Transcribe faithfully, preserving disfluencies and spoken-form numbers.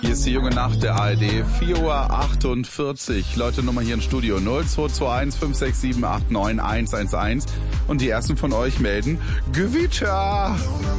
Hier ist die junge Nacht der A R D, vier Uhr achtundvierzig. Leute, Nummer hier im Studio null zwei zwei eins fünf sechs sieben acht neun eins eins eins. Und die ersten von euch melden Gewitter.